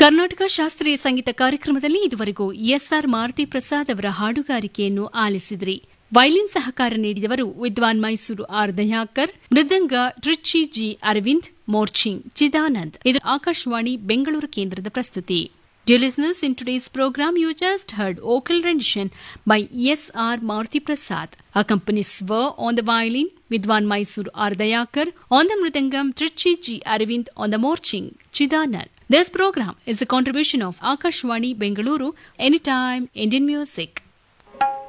ಕರ್ನಾಟಕ ಶಾಸ್ತ್ರೀಯ ಸಂಗೀತ ಕಾರ್ಯಕ್ರಮದಲ್ಲಿ ಇದುವರೆಗೂ ಎಸ್ಆರ್ ಮಾರುತಿ ಪ್ರಸಾದ್ ಅವರ ಹಾಡುಗಾರಿಕೆಯನ್ನು ಆಲಿಸಿದ್ರಿ. ವೈಲಿನ್ ಸಹಕಾರ ನೀಡಿದವರು ವಿದ್ವಾನ್ ಮೈಸೂರು ಆರ್ ದಯಾಕರ್, ಮೃದಂಗ ಟ್ರಿಚಿ ಜಿ ಅರವಿಂದ್, ಮೋರ್ಚಿಂಗ್ ಚಿದಾನಂದ್. ಇದು ಆಕಾಶವಾಣಿ ಬೆಂಗಳೂರು ಕೇಂದ್ರದ ಪ್ರಸ್ತುತಿ. Dear listeners, in today's program you just heard vocal rendition by S.R. Maruti Prasad. Accompanies were on the violin Vidwan Mysore R. Dayakar, on the mridangam Trichy G. Arvind, on the morching Chidanand. This program is a contribution of Akashwani Bengaluru, Anytime Indian Music.